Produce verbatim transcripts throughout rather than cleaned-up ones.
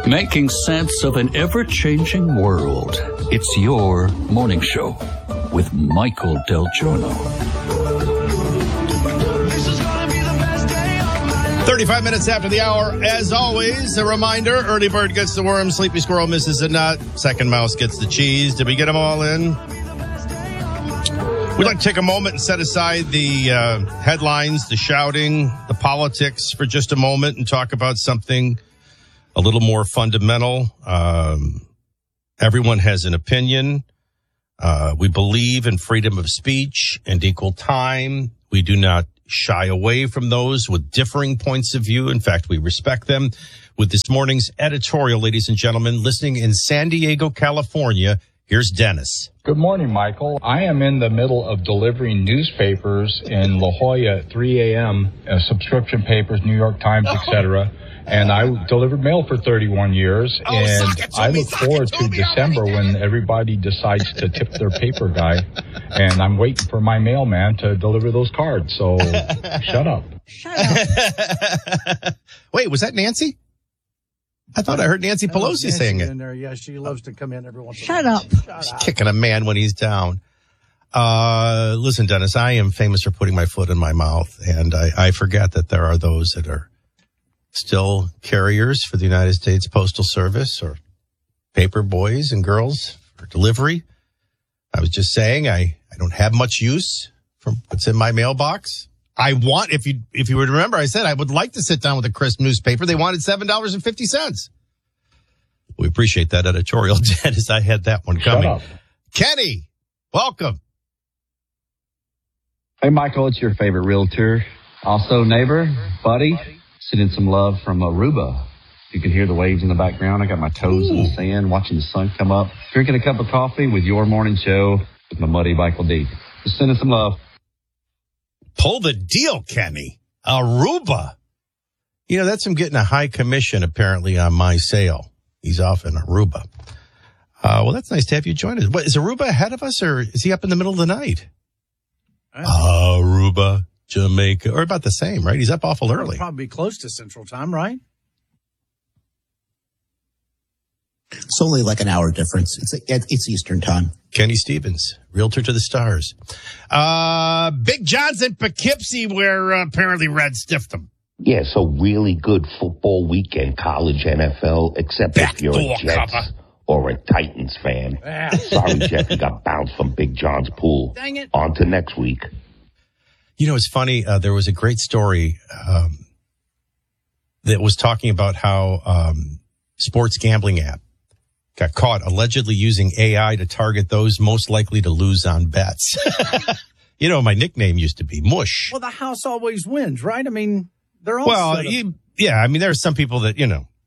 Making sense of an ever-changing world. It's your morning show with Michael Del Giorno. thirty-five minutes after the hour, as always, a reminder, early bird gets the worm, sleepy squirrel misses the nut, second mouse gets the cheese. Did we get them all in? We'd like to take a moment and set aside the uh, headlines, the shouting, the politics for just a moment and talk about something a little more fundamental. Um, everyone has an opinion. Uh, we believe in freedom of speech and equal time. We do not shy away from those with differing points of view. In fact, we respect them. With this morning's editorial, ladies and gentlemen, listening in San Diego, California, here's Dennis. Good morning, Michael. I am in the middle of delivering newspapers in La Jolla at three a.m., uh, subscription papers, New York Times, et cetera. And I delivered mail for thirty-one years, oh, and I look forward to December when everybody decides to tip their paper guy, and I'm waiting for my mailman to deliver those cards. So shut up. Shut up. Wait, was that Nancy? I thought I heard Nancy Pelosi Nancy saying it. In there. Yeah, she loves to come in every once in a Shut while. up. Shut up. Kicking a man when he's down. Uh, listen, Dennis, I am famous for putting my foot in my mouth, and I, I forget that there are those that are still carriers for the United States Postal Service or paper boys and girls for delivery. I was just saying I, I don't have much use for what's in my mailbox. I want, if you if you would remember, I said I would like to sit down with a crisp newspaper. They wanted seven dollars and fifty cents. We appreciate that editorial, Dennis. I had that one coming. Shut up. Kenny, welcome. Hey, Michael, it's your favorite realtor. Also, neighbor, buddy, sending some love from Aruba. You can hear the waves in the background. I got my toes Ooh. in the sand, watching the sun come up, drinking a cup of coffee with your morning show with my buddy Michael D. Just sending some love. Pull the deal, Kenny. Aruba. You know, that's him getting a high commission, apparently, on my sale. He's off in Aruba. Uh, well, that's nice to have you join us. What, is Aruba ahead of us, or is he up in the middle of the night? Aruba, Jamaica, or about the same, right? He's up awful early. It'll probably be close to Central Time, right? It's only like an hour difference. It's it's Eastern Time. Kenny Stevens, realtor to the stars. Uh, Big John's in Poughkeepsie, where uh, apparently Red stiffed him. Yeah, so really good football weekend, college, N F L, except Back if you're a Jets cover. or a Titans fan. Ah. Sorry, Jeff, you got bounced from Big John's pool. Dang it. On to next week. You know, it's funny. Uh, there was a great story um, that was talking about how um, sports gambling app got caught allegedly using A I to target those most likely to lose on bets. You know, my nickname used to be Mush. Well, the house always wins, right? I mean, they're all Well, set up. you, yeah, I mean, there are some people that, you know.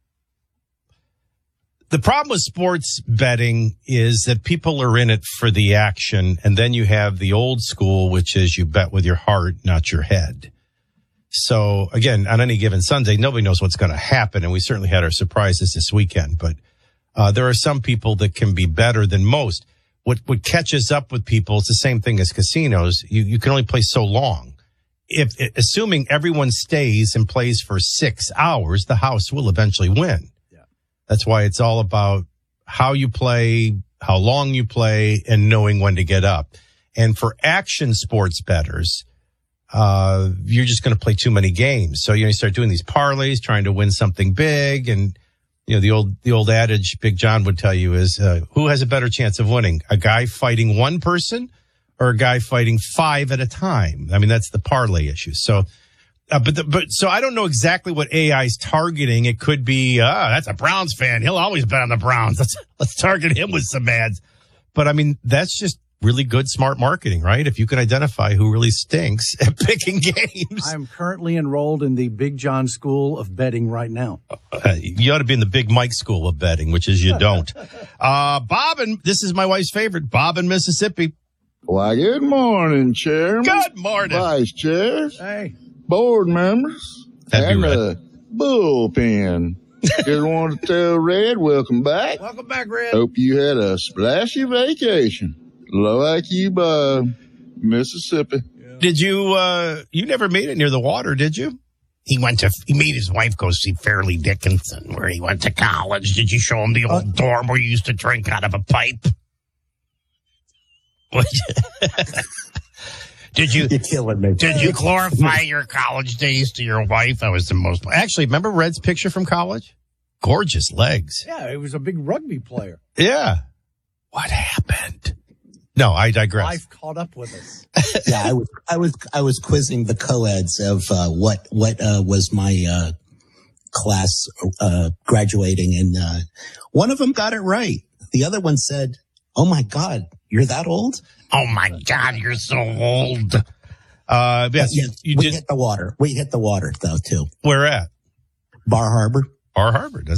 The problem with sports betting is that people are in it for the action, and then you have the old school, which is you bet with your heart, not your head. So, again, on any given Sunday, nobody knows what's going to happen, and we certainly had our surprises this weekend. But uh, there are some people that can be better than most. What what catches up with people is the same thing as casinos. You you can only play so long. If assuming everyone stays and plays for six hours, the house will eventually win. That's why it's all about how you play, how long you play, and knowing when to get up. And for action sports bettors, uh, you're just going to play too many games. So you know, you start doing these parlays, trying to win something big. And, you know, the old, the old adage Big John would tell you is, uh, who has a better chance of winning? A guy fighting one person or a guy fighting five at a time? I mean, that's the parlay issue. So, Uh, but, the, but so I don't know exactly what A I is targeting. It could be, uh, that's a Browns fan. He'll always bet on the Browns. Let's, let's target him with some ads. But I mean, that's just really good, smart marketing, right? If you can identify who really stinks at picking games. I'm currently enrolled in the Big John School of Betting right now. Uh, you ought to be in the Big Mike School of Betting, which is you don't. uh, Bob, and this is my wife's favorite, Bob in Mississippi. Why, good morning, Chairman. Good morning. Vice Chair. Hey. Board members. Happy and Red. the bullpen. Just wanted to tell Red, welcome back. Welcome back, Red. Hope you had a splashy vacation. Like you by Mississippi. Did you, uh, you never made it near the water, did you? He went to, he made his wife go see Fairleigh Dickinson, where he went to college. Did you show him the old uh, dorm where you used to drink out of a pipe? Did you, You're killing me. Did you glorify your college days to your wife? That was the most. Actually, remember Red's picture from college? Gorgeous legs. Yeah, he was a big rugby player. Yeah. What happened? No, I digress. Life caught up with us. Yeah, I was, I was, I was quizzing the co-eds of, uh, what, what, uh, was my, uh, class, uh, graduating, and, uh, one of them got it right. The other one said, "Oh my God, you're that old?" Oh my God, you're so old. Uh, yes, yeah, you we did. hit the water. We hit the water though, too. Where at? Bar Harbor. Bar Harbor.